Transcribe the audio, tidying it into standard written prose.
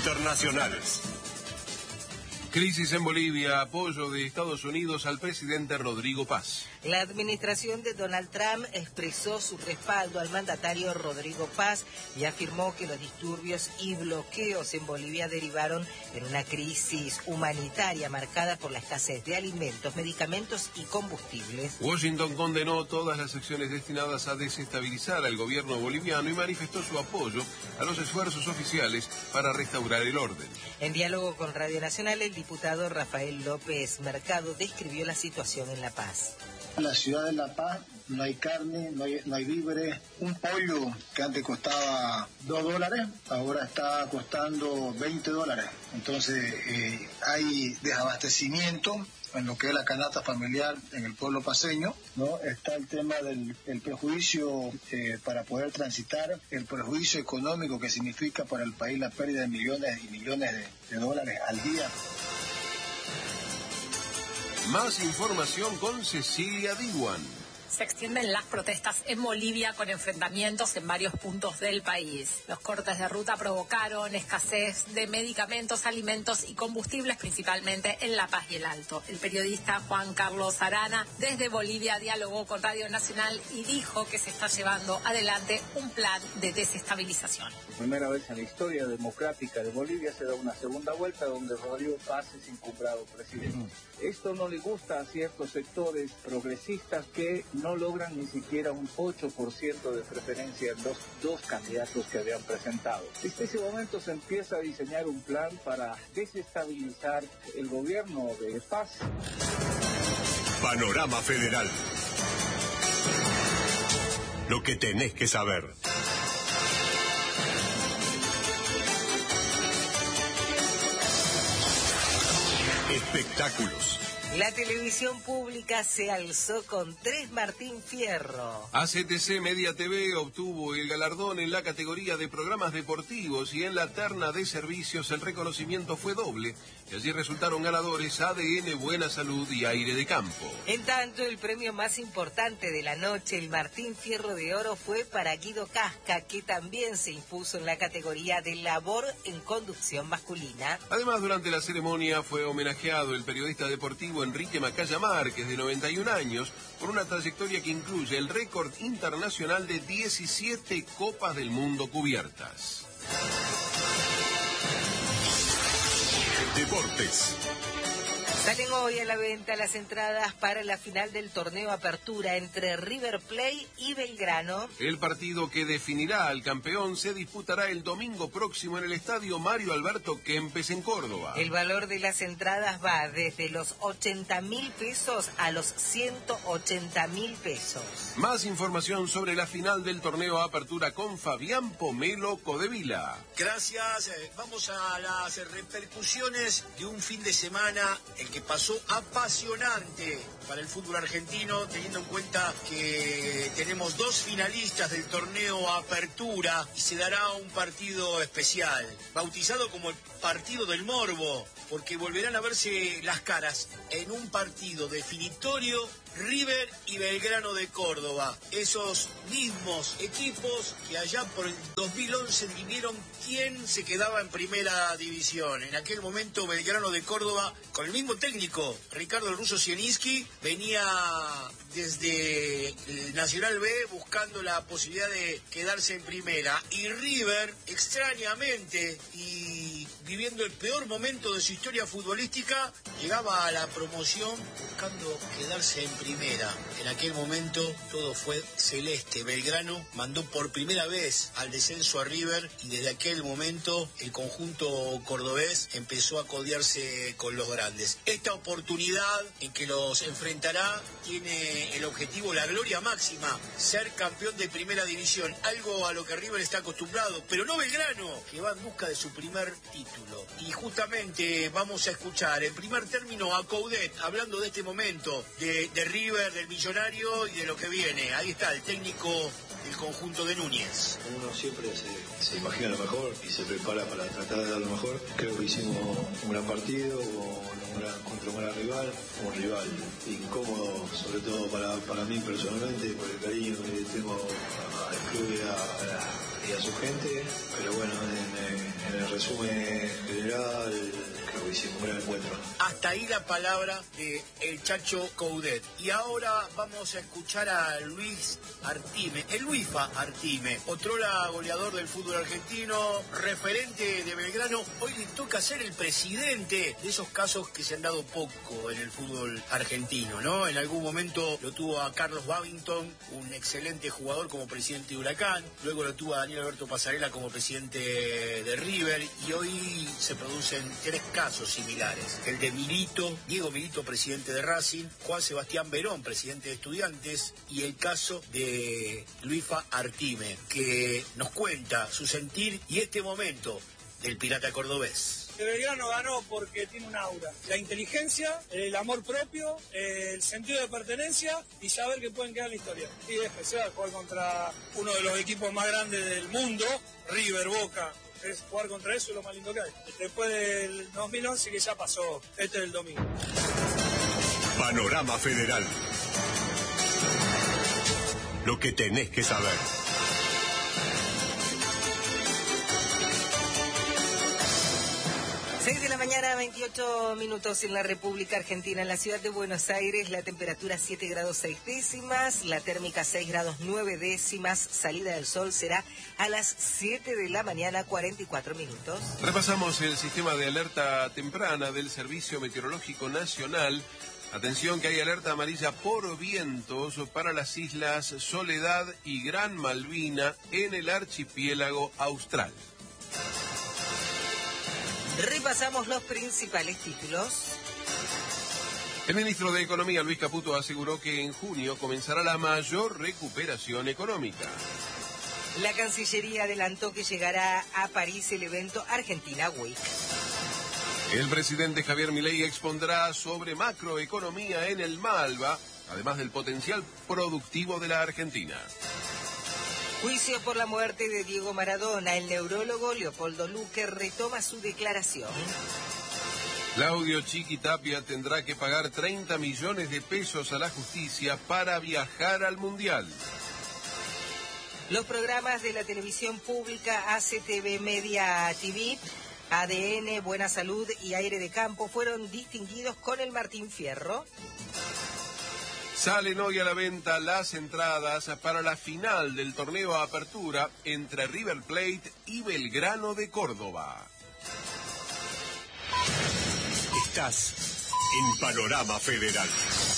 internacionales. Crisis en Bolivia, apoyo de Estados Unidos al presidente Rodrigo Paz. La administración de Donald Trump expresó su respaldo al mandatario Rodrigo Paz y afirmó que los disturbios y bloqueos en Bolivia derivaron en una crisis humanitaria marcada por la escasez de alimentos, medicamentos y combustibles. Washington condenó todas las acciones destinadas a desestabilizar al gobierno boliviano y manifestó su apoyo a los esfuerzos oficiales para restaurar el orden. En diálogo con Radio Nacional, el diputado Rafael López Mercado describió la situación en La Paz. En la ciudad de La Paz no hay carne, no hay víveres. Un pollo que antes costaba $2, ahora está costando $20. Entonces hay desabastecimiento en lo que es la canasta familiar en el pueblo paceño, ¿no? Está el tema del prejuicio para poder transitar, el prejuicio económico que significa para el país la pérdida de millones y millones de dólares al día. Más información con Cecilia Diwan. Se extienden las protestas en Bolivia con enfrentamientos en varios puntos del país. Los cortes de ruta provocaron escasez de medicamentos, alimentos y combustibles, principalmente en La Paz y el Alto. El periodista Juan Carlos Arana desde Bolivia dialogó con Radio Nacional y dijo que se está llevando adelante un plan de desestabilización. Por primera vez en la historia democrática de Bolivia se da una segunda vuelta donde Rodrigo Paz es encumbrado presidente. Esto no le gusta a ciertos sectores progresistas que no logran ni siquiera un 8% de preferencia en los dos candidatos que habían presentado. Desde ese momento se empieza a diseñar un plan para desestabilizar el gobierno de Paz. Panorama Federal. Lo que tenés que saber. Espectáculos. La televisión pública se alzó con 3 Martín Fierro. ACTC Media TV obtuvo el galardón en la categoría de programas deportivos y en la terna de servicios el reconocimiento fue doble. Y allí resultaron ganadores ADN, Buena Salud y Aire de Campo. En tanto, el premio más importante de la noche, el Martín Fierro de Oro, fue para Guido Casca, que también se impuso en la categoría de labor en conducción masculina. Además, durante la ceremonia fue homenajeado el periodista deportivo Enrique Macaya Márquez, de 91 años, por una trayectoria que incluye el récord internacional de 17 Copas del Mundo cubiertas. Deportes. Salen hoy a la venta las entradas para la final del torneo Apertura entre River Plate y Belgrano. El partido que definirá al campeón se disputará el domingo próximo en el estadio Mario Alberto Kempes en Córdoba. El valor de las entradas va desde los 80.000 pesos a los 180.000 pesos. Más información sobre la final del torneo Apertura con Fabián Pomelo Codevila. Gracias. Vamos a las repercusiones de un fin de semana que pasó apasionante para el fútbol argentino, teniendo en cuenta que tenemos 2 finalistas del torneo Apertura y se dará un partido especial, bautizado como el partido del morbo, porque volverán a verse las caras en un partido definitorio River y Belgrano de Córdoba, esos mismos equipos que allá por el 2011 dirimieron quién se quedaba en primera división. En aquel momento Belgrano de Córdoba, con el mismo técnico, Ricardo el Ruso Zielinski, venía desde el Nacional B buscando la posibilidad de quedarse en primera. Y River, extrañamente, y viviendo el peor momento de su historia futbolística, llegaba a la promoción buscando quedarse en primera. En aquel momento todo fue celeste. Belgrano mandó por primera vez al descenso a River y desde aquel momento el conjunto cordobés empezó a codearse con los grandes. Esta oportunidad en que los enfrentará tiene el objetivo, la gloria máxima, ser campeón de primera división, algo a lo que River está acostumbrado, pero no Belgrano, que va en busca de su primer título. Y justamente vamos a escuchar en primer término a Coudet hablando de este momento, de River, del Millonario y de lo que viene. Ahí está el técnico del conjunto de Núñez. Uno siempre se imagina lo mejor y se prepara para tratar de dar lo mejor. Creo que hicimos un gran partido contra un gran rival, un rival incómodo, sobre todo para mí personalmente, por el cariño que le tengo al club y a su gente, pero bueno, en el resumen general, creo que hicimos un gran encuentro. Hasta ahí la palabra de el Chacho Coudet. Y ahora vamos a escuchar a Luis Artime, el Luifa Artime, otrora goleador del fútbol argentino, referente de Belgrano. Hoy le toca ser el presidente de esos casos que se han dado poco en el fútbol argentino, ¿no? En algún momento lo tuvo a Carlos Babington, un excelente jugador, como presidente de Huracán. Luego lo tuvo a Daniel Alberto Pasarela como presidente de River. Y hoy se producen 3 casos similares. El de Milito, Diego Milito, presidente de Racing, Juan Sebastián Verón, presidente de Estudiantes, y el caso de Luifa Artime, que nos cuenta su sentir y este momento del pirata cordobés. El Belgrano ganó porque tiene un aura, la inteligencia, el amor propio, el sentido de pertenencia y saber que pueden quedar en la historia. Y es especial jugar contra uno de los equipos más grandes del mundo, River, Boca. Es jugar contra eso es lo más lindo que hay. Después del 2011 que ya pasó, este es el domingo. Panorama Federal. Lo que tenés que saber. De la mañana, 28 minutos en la República Argentina. En la ciudad de Buenos Aires, la temperatura 7 grados 6 décimas, la térmica 6 grados 9 décimas, salida del sol será a las 7 de la mañana, 44 minutos. Repasamos el sistema de alerta temprana del Servicio Meteorológico Nacional. Atención que hay alerta amarilla por vientos para las islas Soledad y Gran Malvina en el archipiélago austral. Repasamos los principales títulos. El ministro de Economía, Luis Caputo, aseguró que en junio comenzará la mayor recuperación económica. La Cancillería adelantó que llegará a París el evento Argentina Week. El presidente Javier Milei expondrá sobre macroeconomía en el Malva, además del potencial productivo de la Argentina. Juicio por la muerte de Diego Maradona. El neurólogo Leopoldo Luque retoma su declaración. Claudio Chiqui Tapia tendrá que pagar 30 millones de pesos a la justicia para viajar al Mundial. Los programas de la televisión pública ACTV Media TV, ADN, Buena Salud y Aire de Campo fueron distinguidos con el Martín Fierro. Salen hoy a la venta las entradas para la final del torneo Apertura entre River Plate y Belgrano de Córdoba. Estás en Panorama Federal.